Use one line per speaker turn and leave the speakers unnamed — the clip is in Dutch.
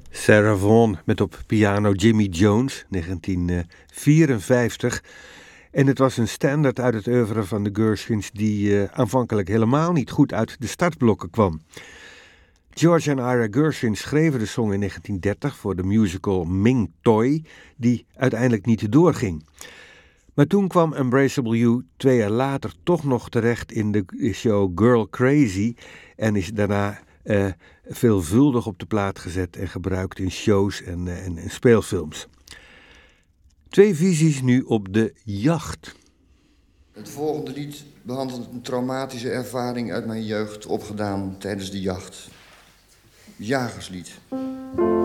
Sarah Vaughan met op piano Jimmy Jones, 1954. En het was een standaard uit het oeuvre van de Gershwins die aanvankelijk helemaal niet goed uit de startblokken kwam. George en Ira Gershwin schreven de song in 1930 voor de musical Ming Toi, die uiteindelijk niet doorging. Maar toen kwam Embraceable You 2 jaar later toch nog terecht in de show Girl Crazy en is daarna veelvuldig op de plaat gezet en gebruikt in shows en speelfilms. 2 visies nu op de jacht.
Het volgende lied behandelt een traumatische ervaring uit mijn jeugd opgedaan tijdens de jacht. Jagerslied.